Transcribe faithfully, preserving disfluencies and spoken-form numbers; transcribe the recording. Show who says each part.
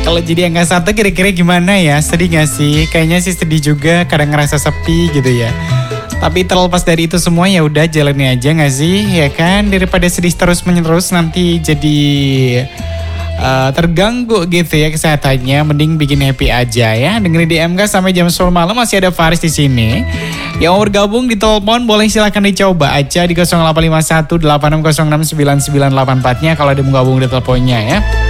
Speaker 1: Kalau jadi angka satu kira-kira gimana ya? Sedih gak sih? Kayaknya sih sedih juga, kadang ngerasa sepi gitu ya. Tapi terlepas dari itu semua ya udah jalani aja gak sih? Ya kan, daripada sedih terus menerus nanti jadi uh, terganggu gitu ya kesehatannya. Mending bikin happy aja ya. Dengerin D M K sampai jam sepuluh malam masih ada Faris di sini. Yang mau bergabung di telepon boleh silahkan dicoba aja di nol delapan lima satu delapan enam nol enam sembilan sembilan delapan empat-nya kalau ada mau gabung di teleponnya ya.